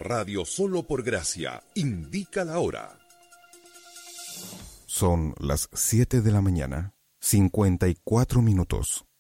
Radio Solo por Gracia indica la hora. Son las 7 de la mañana, 54 minutos.